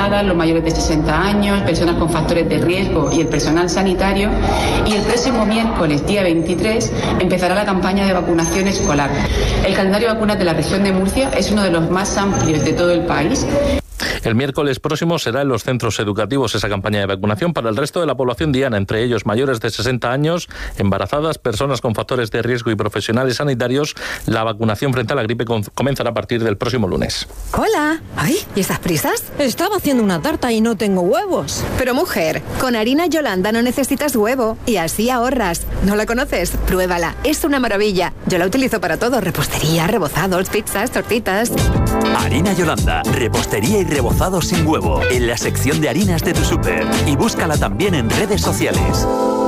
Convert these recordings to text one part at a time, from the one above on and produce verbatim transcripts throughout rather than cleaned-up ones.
embarazadas, los mayores de sesenta años, personas con factores de riesgo y el personal sanitario. Y el próximo miércoles, día veintitrés, empezará la campaña de vacunación escolar. El calendario de vacunas de la región de Murcia es uno de los más amplios de todo el país. El miércoles próximo será en los centros educativos esa campaña de vacunación para el resto de la población diana, entre ellos mayores de sesenta años, embarazadas, personas con factores de riesgo y profesionales sanitarios. La vacunación frente a la gripe comenzará a partir del próximo lunes. Hola. Ay, ¿y esas prisas? Estaba haciendo una tarta y no tengo huevos. Pero mujer, con harina Yolanda no necesitas huevo y así ahorras. ¿No la conoces? Pruébala, es una maravilla. Yo la utilizo para todo, repostería, rebozados, pizzas, tortitas. Harina Yolanda, repostería y rebozados sin huevo, en la sección de harinas de tu súper. Y búscala también en redes sociales.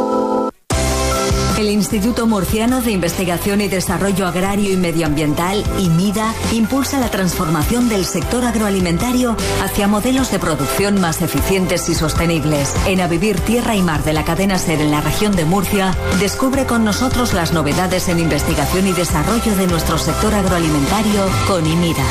El Instituto Murciano de Investigación y Desarrollo Agrario y Medioambiental, IMIDA, impulsa la transformación del sector agroalimentario hacia modelos de producción más eficientes y sostenibles. En A Vivir Tierra y Mar de la cadena SER en la región de Murcia, descubre con nosotros las novedades en investigación y desarrollo de nuestro sector agroalimentario con IMIDA.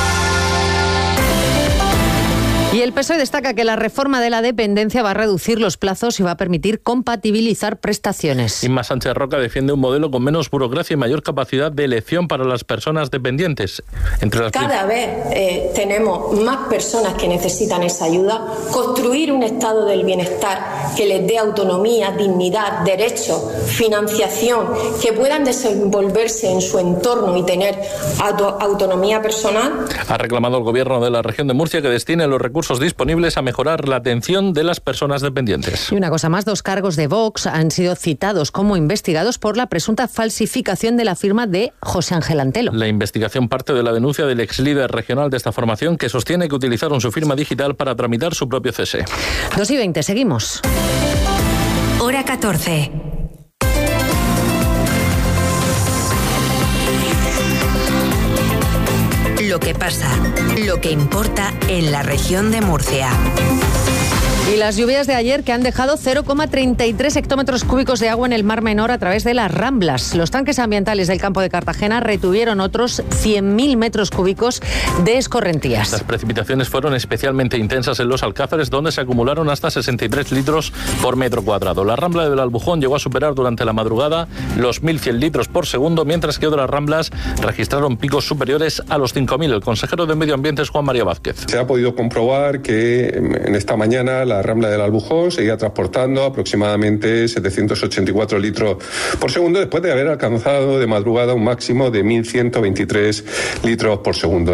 Y el P S O E destaca que la reforma de la dependencia va a reducir los plazos y va a permitir compatibilizar prestaciones. Inma Sánchez Roca defiende un modelo con menos burocracia y mayor capacidad de elección para las personas dependientes. Entre las Cada vez eh, tenemos más personas que necesitan esa ayuda. Construir un estado del bienestar que les dé autonomía, dignidad, derechos, financiación, que puedan desenvolverse en su entorno y tener auto- autonomía personal. Ha reclamado el Gobierno de la región de Murcia que destine los recursos disponibles a mejorar la atención de las personas dependientes. Y una cosa más, dos cargos de Vox han sido citados como investigados por la presunta falsificación de la firma de José Ángel Antelo. La investigación parte de la denuncia del ex líder regional de esta formación que sostiene que utilizaron su firma digital para tramitar su propio cese. dos y veinte, seguimos. Hora catorce. Lo que pasa, lo que importa en la región de Murcia. Y las lluvias de ayer que han dejado cero coma treinta y tres hectómetros cúbicos de agua en el Mar Menor a través de las Ramblas. Los tanques ambientales del campo de Cartagena retuvieron otros cien mil metros cúbicos de escorrentías. Las precipitaciones fueron especialmente intensas en los Alcázares, donde se acumularon hasta sesenta y tres litros por metro cuadrado. La Rambla del Albujón llegó a superar durante la madrugada los mil cien litros por segundo, mientras que otras Ramblas registraron picos superiores a los cinco mil. El consejero de Medio Ambiente es Juan María Vázquez. Se ha podido comprobar que en esta mañana la Rambla del Albujón seguía transportando aproximadamente setecientos ochenta y cuatro litros por segundo, después de haber alcanzado de madrugada un máximo de mil ciento veintitrés litros por segundo.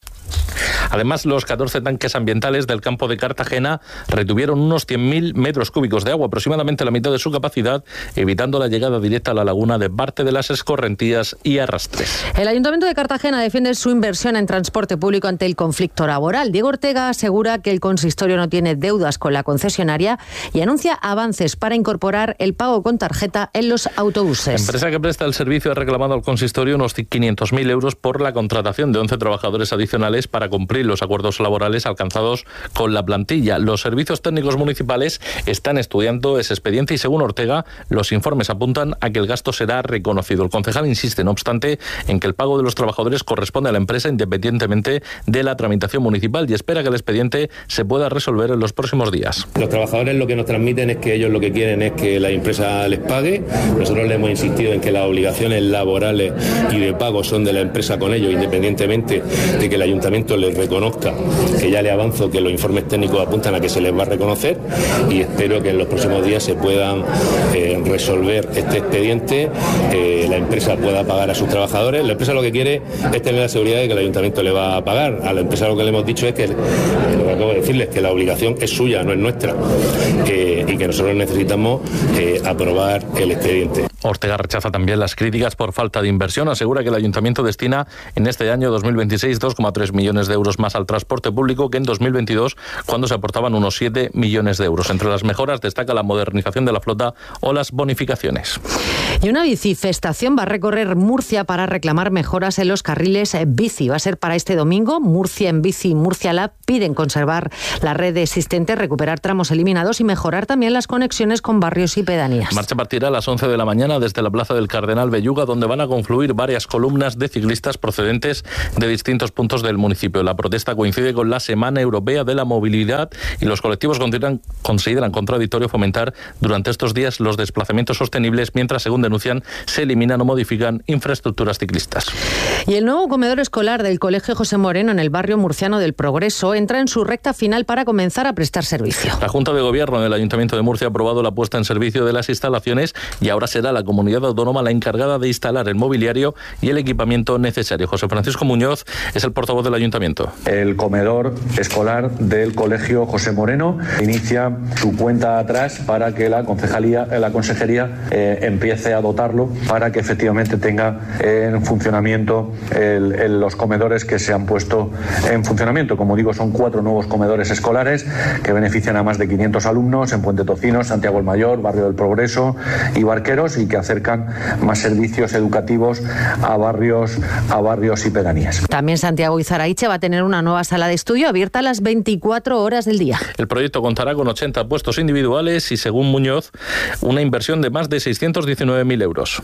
Además, los catorce tanques ambientales del campo de Cartagena retuvieron unos cien mil metros cúbicos de agua, aproximadamente la mitad de su capacidad, evitando la llegada directa a la laguna de parte de las escorrentías y arrastres. El Ayuntamiento de Cartagena defiende su inversión en transporte público ante el conflicto laboral. Diego Ortega asegura que el consistorio no tiene deudas con la concesionaria y anuncia avances para incorporar el pago con tarjeta en los autobuses. La empresa que presta el servicio ha reclamado al consistorio unos quinientos mil euros por la contratación de once trabajadores adicionales para cumplir los acuerdos laborales alcanzados con la plantilla. Los servicios técnicos municipales están estudiando ese expediente y, según Ortega, los informes apuntan a que el gasto será reconocido. El concejal insiste, no obstante, en que el pago de los trabajadores corresponde a la empresa independientemente de la tramitación municipal y espera que el expediente se pueda resolver en los próximos días. Los trabajadores lo que nos transmiten es que ellos lo que quieren es que la empresa les pague. Nosotros le hemos insistido en que las obligaciones laborales y de pago son de la empresa con ellos, independientemente de que el ayuntamiento les reconozca, que ya le avanzo que los informes técnicos apuntan a que se les va a reconocer, y espero que en los próximos días se puedan eh, resolver este expediente, eh, la empresa pueda pagar a sus trabajadores. La empresa lo que quiere es tener la seguridad de que el ayuntamiento le va a pagar. A la empresa lo que le hemos dicho es que, lo que acabo de decirles, que la obligación es suya, no es nuestra, eh, y que nosotros necesitamos eh, aprobar el expediente. Ortega rechaza también las críticas por falta de inversión. Asegura que el ayuntamiento destina en este año dos mil veintiséis dos coma tres millones de euros más al transporte público que en dos mil veintidós, cuando se aportaban unos siete millones de euros. Entre las mejoras destaca la modernización de la flota o las bonificaciones. Y una bicifestación va a recorrer Murcia para reclamar mejoras en los carriles bici. Va a ser para este domingo. Murcia en Bici y Murcia Lab piden conservar la red existente, recuperar tramos eliminados y mejorar también las conexiones con barrios y pedanías. La marcha partirá a las once de la mañana mañana desde la Plaza del Cardenal Belluga, donde van a confluir varias columnas de ciclistas procedentes de distintos puntos del municipio. La protesta coincide con la Semana Europea de la Movilidad y los colectivos consideran, consideran contradictorio fomentar durante estos días los desplazamientos sostenibles, mientras, según denuncian, se eliminan o modifican infraestructuras ciclistas. Y el nuevo comedor escolar del Colegio José Moreno en el barrio murciano del Progreso entra en su recta final para comenzar a prestar servicio. La Junta de Gobierno del Ayuntamiento de Murcia ha aprobado la puesta en servicio de las instalaciones y ahora será la comunidad autónoma la encargada de instalar el mobiliario y el equipamiento necesario. José Francisco Muñoz es el portavoz del Ayuntamiento. El comedor escolar del Colegio José Moreno inicia su cuenta atrás para que la concejalía, la consejería eh, empiece a dotarlo para que efectivamente tenga en funcionamiento el, el, los comedores que se han puesto en funcionamiento. Como digo, son cuatro nuevos comedores escolares que benefician a más de quinientos alumnos en Puente Tocino, Santiago el Mayor, Barrio del Progreso y Barqueros, y que acercan más servicios educativos a barrios, a barrios y pedanías. También Santiago Izaraiche va a tener una nueva sala de estudio abierta a las veinticuatro horas del día. El proyecto contará con ochenta puestos individuales y, según Muñoz, una inversión de más de seiscientos diecinueve mil euros.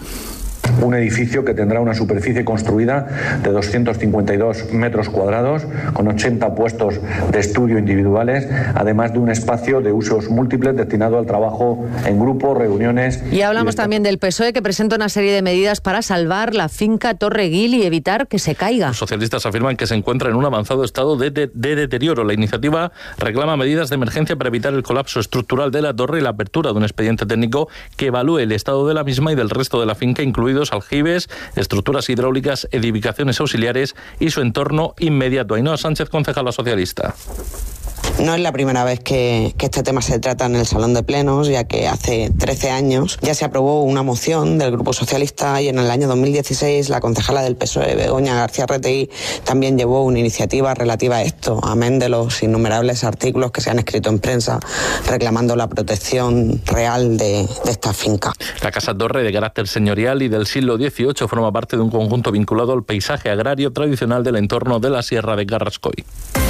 Un edificio que tendrá una superficie construida de doscientos cincuenta y dos metros cuadrados, con ochenta puestos de estudio individuales, además de un espacio de usos múltiples destinado al trabajo en grupo, reuniones. Y hablamos y de... también del P S O E, que presenta una serie de medidas para salvar la finca Torreguil y evitar que se caiga. Los socialistas afirman que se encuentra en un avanzado estado de, de, de deterioro. La iniciativa reclama medidas de emergencia para evitar el colapso estructural de la torre y la apertura de un expediente técnico que evalúe el estado de la misma y del resto de la finca, incluidos aljibes, estructuras hidráulicas, edificaciones auxiliares y su entorno inmediato. Ainhoa Sánchez, concejala socialista. No es la primera vez que, que este tema se trata en el Salón de Plenos, ya que hace trece años ya se aprobó una moción del Grupo Socialista y en el año dos mil dieciséis la concejala del P S O E, Begoña García Retegui, también llevó una iniciativa relativa a esto, amén de los innumerables artículos que se han escrito en prensa reclamando la protección real de, de esta finca. La Casa Torre, de carácter señorial y del siglo dieciocho, forma parte de un conjunto vinculado al paisaje agrario tradicional del entorno de la Sierra de Carrascoy.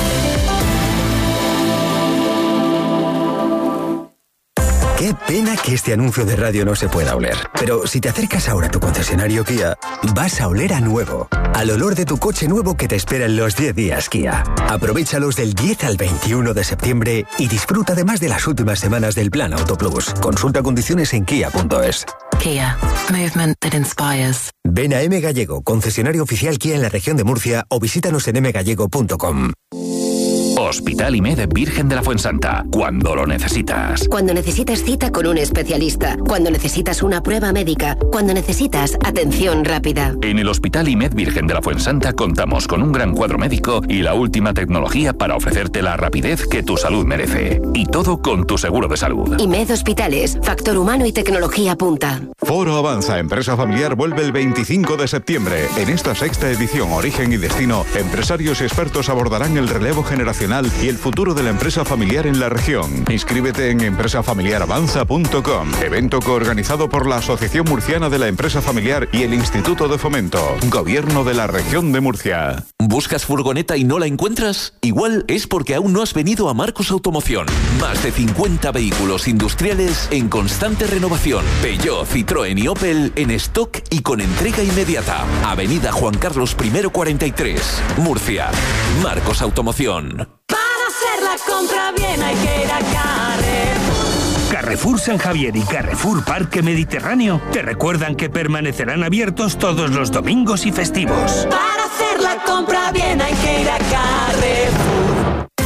Qué pena que este anuncio de radio no se pueda oler. Pero si te acercas ahora a tu concesionario Kia, vas a oler a nuevo. Al olor de tu coche nuevo que te espera en los diez días Kia. Aprovéchalos del diez al veintiuno de septiembre y disfruta además de las últimas semanas del Plan Auto Plus. Consulta condiciones en kia punto es. Kia. Movement that inspires. Ven a M Gallego, concesionario oficial Kia en la región de Murcia, o visítanos en m gallego punto com. Hospital I M E D Virgen de la Fuensanta. Cuando lo necesitas. Cuando necesitas cita con un especialista. Cuando necesitas una prueba médica. Cuando necesitas atención rápida. En el Hospital I M E D Virgen de la Fuensanta contamos con un gran cuadro médico y la última tecnología para ofrecerte la rapidez que tu salud merece. Y todo con tu seguro de salud. I M E D Hospitales. Factor humano y tecnología punta. Foro Avanza Empresa Familiar vuelve el veinticinco de septiembre. En esta sexta edición Origen y Destino, empresarios y expertos abordarán el relevo generacional y el futuro de la empresa familiar en la región. Inscríbete en empresa familiar avanza punto com, evento coorganizado por la Asociación Murciana de la Empresa Familiar y el Instituto de Fomento, Gobierno de la Región de Murcia. ¿Buscas furgoneta y no la encuentras? Igual es porque aún no has venido a Marcos Automoción. Más de cincuenta vehículos industriales en constante renovación. Peugeot, Citroën y Opel en stock y con entrega inmediata. Avenida Juan Carlos I cuarenta y tres, Murcia. Marcos Automoción. La compra bien hay que ir a Carrefour. Carrefour San Javier y Carrefour Parque Mediterráneo te recuerdan que permanecerán abiertos todos los domingos y festivos. Para hacer la compra bien hay que ir a Carrefour.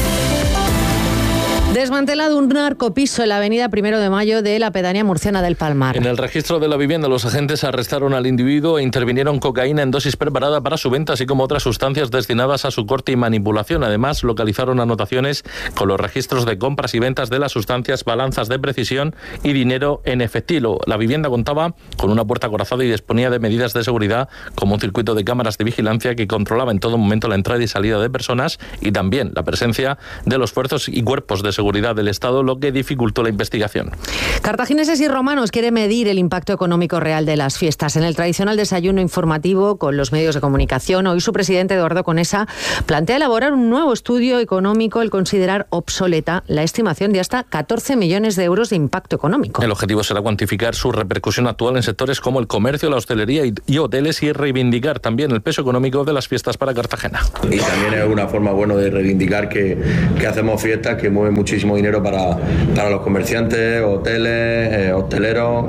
Desmantelado un narcopiso en la avenida Primero de Mayo de la pedanía murciana del Palmar. En el registro de la vivienda, los agentes arrestaron al individuo e intervinieron cocaína en dosis preparada para su venta, así como otras sustancias destinadas a su corte y manipulación. Además, localizaron anotaciones con los registros de compras y ventas de las sustancias, balanzas de precisión y dinero en efectivo. La vivienda contaba con una puerta acorazada y disponía de medidas de seguridad, como un circuito de cámaras de vigilancia que controlaba en todo momento la entrada y salida de personas y también la presencia de los fuerzas y cuerpos de seguridad seguridad del Estado, lo que dificultó la investigación. Cartagineses y romanos quieren medir el impacto económico real de las fiestas. En el tradicional desayuno informativo con los medios de comunicación, hoy su presidente Eduardo Conesa plantea elaborar un nuevo estudio económico al considerar obsoleta la estimación de hasta catorce millones de euros de impacto económico. El objetivo será cuantificar su repercusión actual en sectores como el comercio, la hostelería y hoteles y reivindicar también el peso económico de las fiestas para Cartagena. Y también es una forma bueno de reivindicar que, que hacemos fiestas que mueven muchísimo dinero para, para los comerciantes, hoteles, eh, hosteleros,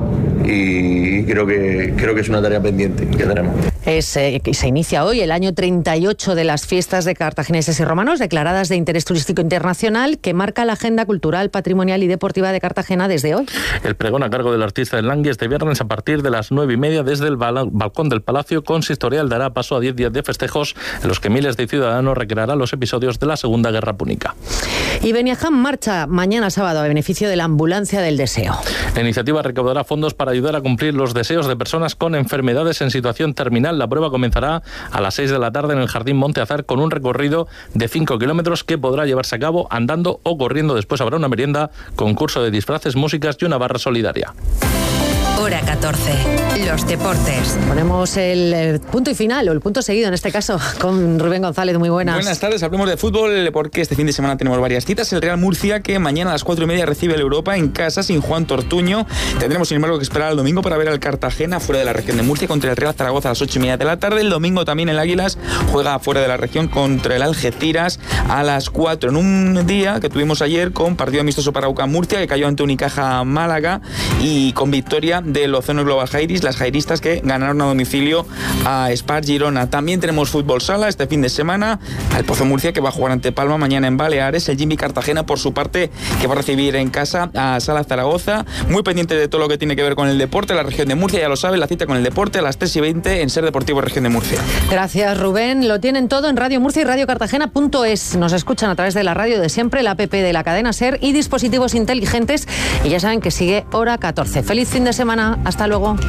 y creo que, creo que es una tarea pendiente que tenemos. Es, eh, se inicia hoy el año treinta y ocho de las fiestas de cartagineses y romanos declaradas de interés turístico internacional, que marca la agenda cultural, patrimonial y deportiva de Cartagena desde hoy. El pregón a cargo del artista del Langui este viernes a partir de las nueve y media desde el bal- balcón del Palacio Consistorial dará paso a diez días de festejos en los que miles de ciudadanos recrearán los episodios de la Segunda Guerra Púnica. Y Beniaján marcha mañana sábado a beneficio de la Ambulancia del Deseo. La iniciativa recaudará fondos para ayudar a cumplir los deseos de personas con enfermedades en situación terminal. La prueba comenzará a las seis de la tarde en el Jardín Monte Azar con un recorrido de cinco kilómetros que podrá llevarse a cabo andando o corriendo. Después habrá una merienda, concurso de disfraces, músicas y una barra solidaria. Hora catorce. Los deportes. Ponemos el, el punto y final, o el punto seguido en este caso, con Rubén González. Muy buenas. Buenas tardes, hablemos de fútbol porque este fin de semana tenemos varias citas. El Real Murcia, que mañana a las cuatro y media recibe el Europa en casa sin Juan Tortuño. Tendremos sin embargo que esperar al domingo para ver al Cartagena fuera de la región de Murcia contra el Real Zaragoza a las ocho y media de la tarde. El domingo también el Águilas juega fuera de la región contra el Algeciras a las cuatro, en un día que tuvimos ayer con partido amistoso para U C A M Murcia, que cayó ante Unicaja Málaga, y con victoria del Ozono Global Jairis, las jairistas que ganaron a domicilio a Spar Girona. También tenemos fútbol sala este fin de semana, al Pozo Murcia, que va a jugar ante Palma mañana en Baleares, el Jimmy Cartagena por su parte, que va a recibir en casa a Sala Zaragoza. Muy pendiente de todo lo que tiene que ver con el deporte, la región de Murcia, ya lo sabe, la cita con el deporte a las tres y veinte en Ser Deportivo Región de Murcia. Gracias, Rubén. Lo tienen todo en Radio Murcia y Radio Cartagena punto es. Nos escuchan a través de la radio de siempre, la app de la cadena Ser y dispositivos inteligentes. Y ya saben que sigue Hora catorce. Feliz fin de semana. Hasta luego.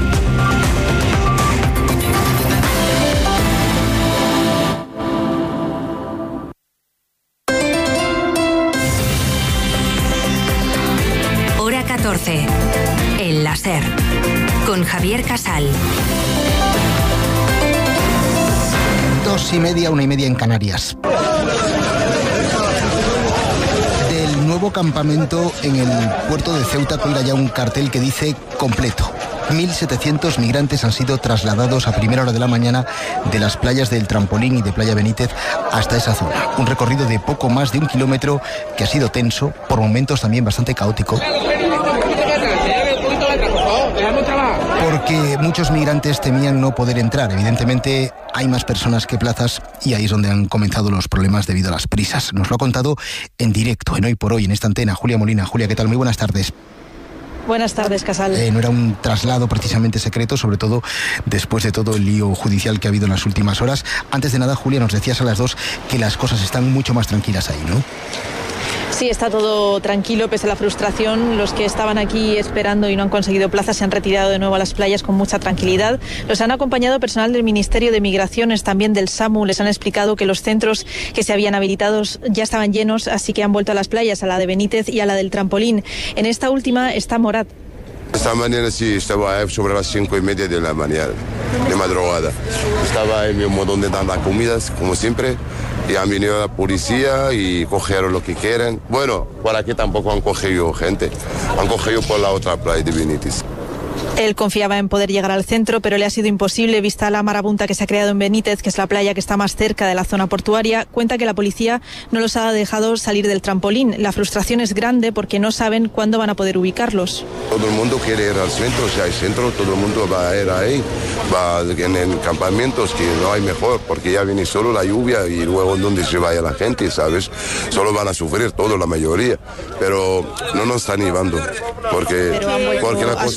Hora catorce. El láser. Con Javier Casal. Dos y media, una y media en Canarias. Del nuevo campamento en el puerto de Ceuta cuelga ya un cartel que dice completo. mil setecientos migrantes han sido trasladados a primera hora de la mañana de las playas del Trampolín y de Playa Benítez hasta esa zona. Un recorrido de poco más de un kilómetro que ha sido tenso, por momentos también bastante caótico. Porque muchos migrantes temían no poder entrar. Evidentemente hay más personas que plazas y ahí es donde han comenzado los problemas debido a las prisas. Nos lo ha contado en directo, en Hoy por Hoy, en esta antena, Julia Molina. Julia, ¿qué tal? Muy buenas tardes. Buenas tardes, Casal. Eh, no era un traslado precisamente secreto, sobre todo después de todo el lío judicial que ha habido en las últimas horas. Antes de nada, Julia, nos decías a las dos que las cosas están mucho más tranquilas ahí, ¿no? Sí, está todo tranquilo pese a la frustración. Los que estaban aquí esperando y no han conseguido plazas se han retirado de nuevo a las playas con mucha tranquilidad. Los han acompañado personal del Ministerio de Migraciones, también del SAMU. Les han explicado que los centros que se habían habilitado ya estaban llenos, así que han vuelto a las playas, a la de Benítez y a la del Trampolín. En esta última está Morat. Esta mañana sí estaba sobre las cinco y media de la mañana, de madrugada. Estaba en mi montón de tantas comidas, como siempre, y han venido la policía y cogieron lo que quieren. Bueno, por aquí tampoco han cogido gente, han cogido por la otra playa de Benítez. Él confiaba en poder llegar al centro, pero le ha sido imposible vista la marabunta que se ha creado en Benítez, que es la playa que está más cerca de la zona portuaria. Cuenta que la policía no los ha dejado salir del Trampolín. La frustración es grande porque no saben cuándo van a poder ubicarlos. Todo el mundo quiere ir al centro, si hay centro, todo el mundo va a ir ahí, va en, en campamentos que no hay mejor, porque ya viene solo la lluvia y luego donde se vaya la gente, ¿sabes? Solo van a sufrir todos, la mayoría, pero no nos están llevando, porque, porque la cosa está muy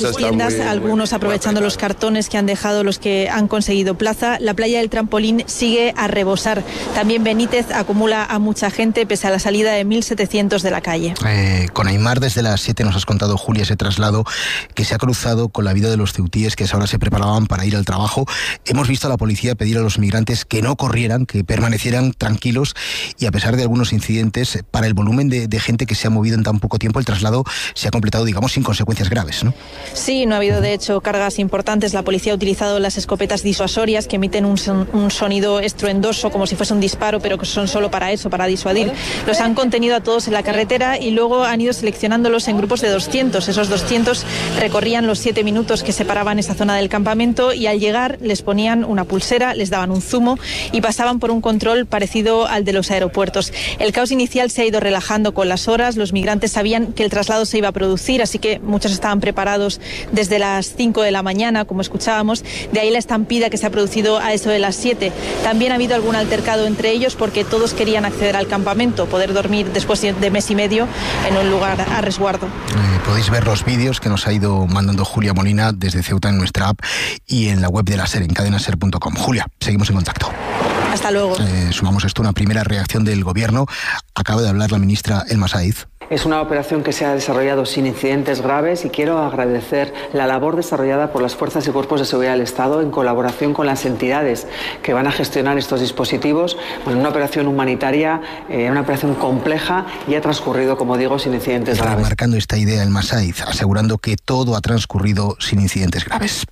turistas, algunos aprovechando los cartones que han dejado los que han conseguido plaza. La playa del Trampolín sigue a rebosar. También Benítez acumula a mucha gente pese a la salida de mil setecientos de la calle. Eh, con Aymar desde las siete nos has contado, Julia, ese traslado que se ha cruzado con la vida de los ceutíes que ahora se preparaban para ir al trabajo. Hemos visto a la policía pedir a los migrantes que no corrieran, que permanecieran tranquilos, y a pesar de algunos incidentes, para el volumen de, de gente que se ha movido en tan poco tiempo, el traslado se ha completado, digamos, sin consecuencias graves, ¿no? Sí, no ha habido de hecho cargas importantes. La policía ha utilizado las escopetas disuasorias que emiten un, son, un sonido estruendoso como si fuese un disparo, pero que son solo para eso, para disuadir. Los han contenido a todos en la carretera y luego han ido seleccionándolos en grupos de doscientos. Esos doscientos recorrían los siete minutos que separaban esa zona del campamento y al llegar les ponían una pulsera, les daban un zumo y pasaban por un control parecido al de los aeropuertos. El caos inicial se ha ido relajando con las horas. Los migrantes sabían que el traslado se iba a producir, así que muchos estaban preparados desde las cinco de la mañana, como escuchábamos. De ahí la estampida que se ha producido a eso de las siete. También ha habido algún altercado entre ellos porque todos querían acceder al campamento, poder dormir después de mes y medio en un lugar a resguardo. Eh, podéis ver los vídeos que nos ha ido mandando Julia Molina desde Ceuta en nuestra app y en la web de la SER, en cadena ser punto com. Julia, seguimos en contacto. Hasta luego. Eh, sumamos esto a una primera reacción del Gobierno. Acaba de hablar la ministra Elma Saíz. Es una operación que se ha desarrollado sin incidentes graves y quiero agradecer la labor desarrollada por las fuerzas y cuerpos de seguridad del Estado en colaboración con las entidades que van a gestionar estos dispositivos. Bueno, una operación humanitaria, eh, una operación compleja y ha transcurrido, como digo, sin incidentes Está graves. Marcando esta idea Elma Saíz, asegurando que todo ha transcurrido sin incidentes graves.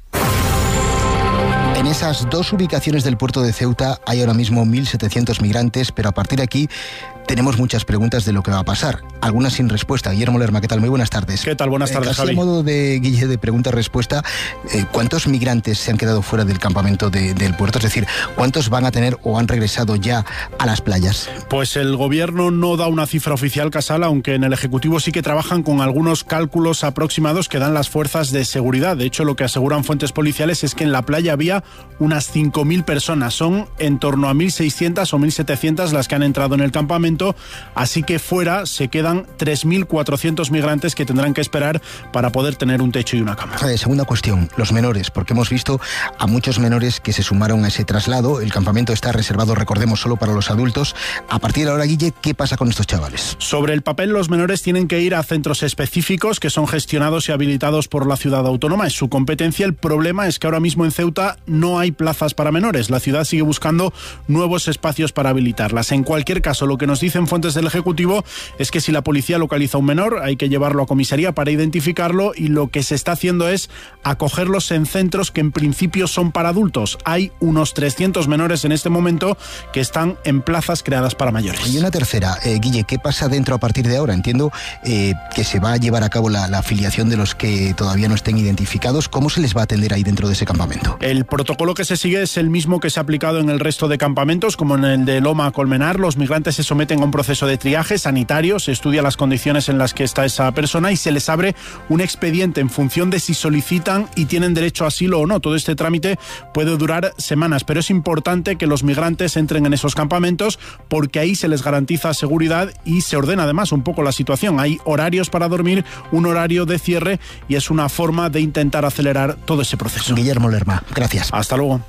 En esas dos ubicaciones del puerto de Ceuta hay ahora mismo mil setecientos migrantes, pero a partir de aquí tenemos muchas preguntas de lo que va a pasar, algunas sin respuesta. Guillermo Lerma, ¿qué tal? Muy buenas tardes. ¿Qué tal? Buenas tardes, eh, casi Javi. a modo de, Guille, de pregunta-respuesta, eh, ¿cuántos migrantes se han quedado fuera del campamento de, del puerto? Es decir, ¿cuántos van a tener o han regresado ya a las playas? Pues el Gobierno no da una cifra oficial, Casal, aunque en el Ejecutivo sí que trabajan con algunos cálculos aproximados que dan las fuerzas de seguridad. De hecho, lo que aseguran fuentes policiales es que en la playa había unas cinco mil personas. Son en torno a mil seiscientas o mil setecientas las que han entrado en el campamento, así que fuera se quedan tres mil cuatrocientos migrantes que tendrán que esperar para poder tener un techo y una cama. Eh, segunda cuestión, los menores, porque hemos visto a muchos menores que se sumaron a ese traslado. El campamento está reservado, recordemos, solo para los adultos. A partir de ahora, Guille, ¿qué pasa con estos chavales? Sobre el papel, los menores tienen que ir a centros específicos que son gestionados y habilitados por la ciudad autónoma. Es su competencia. El problema es que ahora mismo en Ceuta no hay plazas para menores. La ciudad sigue buscando nuevos espacios para habilitarlas. En cualquier caso, lo que nos dicen fuentes del Ejecutivo es que si la policía localiza a un menor, hay que llevarlo a comisaría para identificarlo, y lo que se está haciendo es acogerlos en centros que en principio son para adultos. Hay unos trescientos menores en este momento que están en plazas creadas para mayores. Y una tercera, eh, Guille, ¿qué pasa dentro a partir de ahora? Entiendo eh, que se va a llevar a cabo la, la afiliación de los que todavía no estén identificados. ¿Cómo se les va a atender ahí dentro de ese campamento? El protocolo que se sigue es el mismo que se ha aplicado en el resto de campamentos, como en el de Loma Colmenar. Los migrantes se someten a un proceso de triaje sanitario, se estudia las condiciones en las que está esa persona y se les abre un expediente en función de si solicitan y tienen derecho a asilo o no. Todo este trámite puede durar semanas, pero es importante que los migrantes entren en esos campamentos porque ahí se les garantiza seguridad y se ordena además un poco la situación. Hay horarios para dormir, un horario de cierre, y es una forma de intentar acelerar todo ese proceso. Guillermo Lerma, gracias. Hasta luego.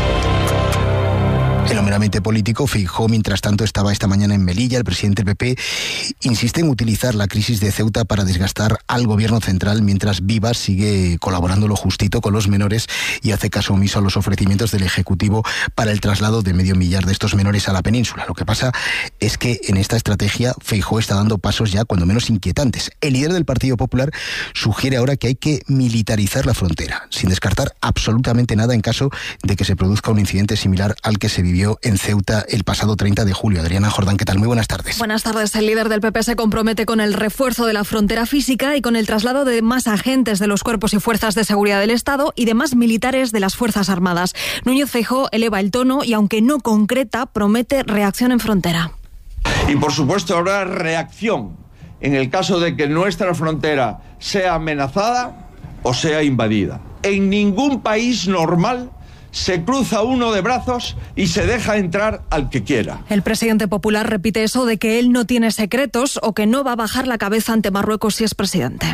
En lo meramente político, Feijóo, mientras tanto, estaba esta mañana en Melilla. El presidente del P P insiste en utilizar la crisis de Ceuta para desgastar al gobierno central, mientras Vivas sigue colaborando lo justito con los menores y hace caso omiso a los ofrecimientos del Ejecutivo para el traslado de medio millar de estos menores a la península. Lo que pasa es que en esta estrategia Feijóo está dando pasos ya cuando menos inquietantes. El líder del Partido Popular sugiere ahora que hay que militarizar la frontera, sin descartar absolutamente nada en caso de que se produzca un incidente similar al que se vivió en Ceuta el pasado treinta de julio. Adriana Jordán, ¿qué tal? Muy buenas tardes. Buenas tardes. El líder del P P se compromete con el refuerzo de la frontera física y con el traslado de más agentes de los cuerpos y fuerzas de seguridad del Estado y de más militares de las Fuerzas Armadas. Núñez Feijóo eleva el tono y, aunque no concreta, promete reacción en frontera. Y, por supuesto, habrá reacción en el caso de que nuestra frontera sea amenazada o sea invadida. En ningún país normal se cruza uno de brazos y se deja entrar al que quiera. El presidente popular repite eso de que él no tiene secretos o que no va a bajar la cabeza ante Marruecos si es presidente.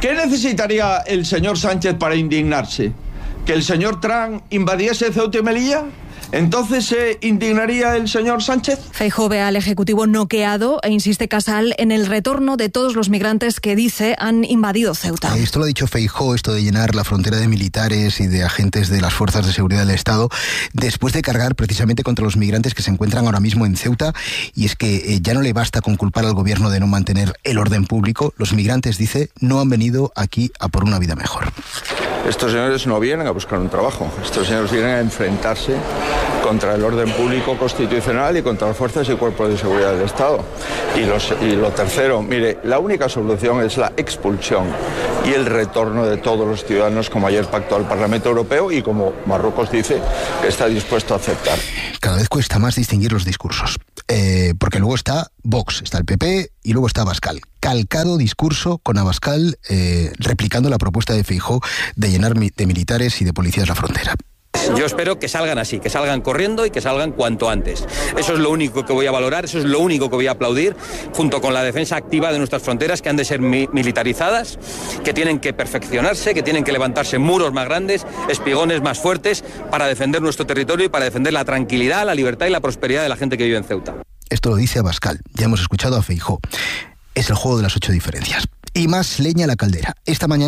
¿Qué necesitaría el señor Sánchez para indignarse? ¿Que el señor Trump invadiese Ceuta y Melilla? ¿Entonces se indignaría el señor Sánchez? Feijóo ve al Ejecutivo noqueado e insiste Casal en el retorno de todos los migrantes que dice han invadido Ceuta. Esto lo ha dicho Feijóo, esto de llenar la frontera de militares y de agentes de las fuerzas de seguridad del Estado, después de cargar precisamente contra los migrantes que se encuentran ahora mismo en Ceuta. Y es que eh, ya no le basta con culpar al gobierno de no mantener el orden público. Los migrantes, dice, no han venido aquí a por una vida mejor. Estos señores no vienen a buscar un trabajo, estos señores vienen a enfrentarse contra el orden público constitucional y contra las fuerzas y cuerpos de seguridad del Estado. Y, los, y lo tercero, mire, la única solución es la expulsión y el retorno de todos los ciudadanos, como ayer pactó el Parlamento Europeo y como Marruecos dice que está dispuesto a aceptar. Cada vez cuesta más distinguir los discursos, eh, porque luego está Vox, está el P P y luego está Abascal. Calcado discurso con Abascal eh, replicando la propuesta de Feijóo de llenar de militares y de policías la frontera. Yo espero que salgan así, que salgan corriendo y que salgan cuanto antes. Eso es lo único que voy a valorar, eso es lo único que voy a aplaudir, junto con la defensa activa de nuestras fronteras, que han de ser mi- militarizadas, que tienen que perfeccionarse, que tienen que levantarse muros más grandes, espigones más fuertes, para defender nuestro territorio y para defender la tranquilidad, la libertad y la prosperidad de la gente que vive en Ceuta. Esto lo dice Abascal, ya hemos escuchado a Feijóo. Es el juego de las ocho diferencias. Y más leña a la caldera. Esta mañana